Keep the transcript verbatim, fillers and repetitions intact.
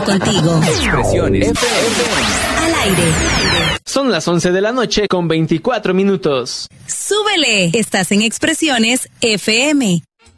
conectado contigo. Expresiones F M. Al aire. Son las once de la noche con veinticuatro minutos. ¡Súbele! Estás en Expresiones F M.